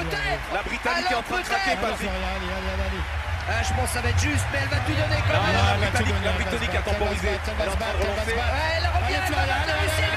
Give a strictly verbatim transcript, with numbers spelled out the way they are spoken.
peut-être. La Britannique est en train de craquer, Patrick. Allez, allez, allez, allez. Ah, je pense que ça va être juste, mais elle va tout donner quand Non, même. la elle va tout Britannique, donner, la elle va se Britannique a battre, elle va se temporisé. battre, elle va Elle est en se train de battre, elle va se relancer. battre. Ouais, elle revient, Allez, elle Florian, va allez, réussir. allez,